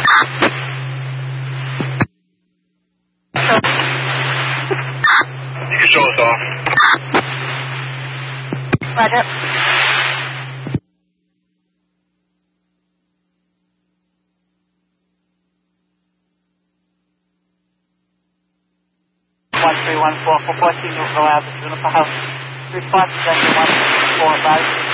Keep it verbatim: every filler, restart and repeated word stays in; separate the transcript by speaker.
Speaker 1: You can show us off.
Speaker 2: Roger. one three one four for fourteen, you'll go out to Juniper House. Response is one four five.